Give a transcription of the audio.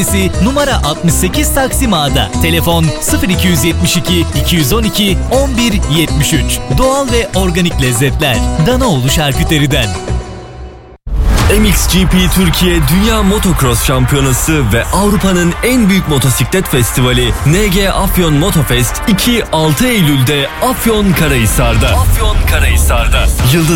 numara 68 Taksim A'da. Telefon 0272 212 11 73. Doğal ve organik lezzetler. Danaoğlu Şarküteri'den. MXGP Türkiye Dünya Motocross Şampiyonası ve Avrupa'nın en büyük motosiklet festivali NG Afyon Motofest 2-6 Eylül'de Afyonkarahisar'da. Yıldız